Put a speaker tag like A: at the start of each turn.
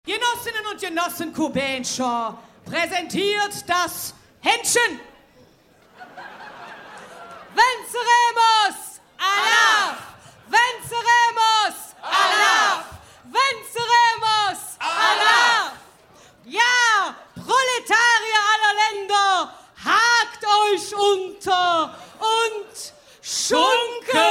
A: Genossinnen und Genossen Kubenscher präsentiert das Händchen. Venceremos! Allah! Venceremos! Allah! Venceremos! Allah! Ja, Proletarier aller Länder, hakt euch unter und schunke!